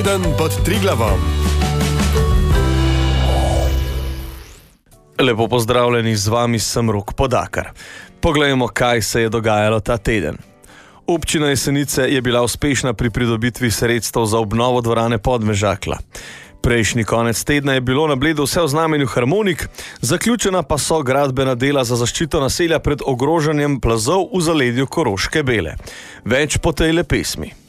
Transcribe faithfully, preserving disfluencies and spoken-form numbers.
Teden pod Triglavom. Lepo pozdravljeni, z vami sem Rok Podakar. Poglejmo, kaj se je dogajalo ta teden. Občina Jesenice je bila uspešna pri pridobitvi sredstev za obnovo dvorane Podmežakla. Prejšnji konec tedna je bilo na Bledu vse v znamenju harmonik, zaključena pa so gradbena dela za zaščito naselja pred ogrožanjem plazov v zaledju Koroške Bele. Več po tej le pesmi.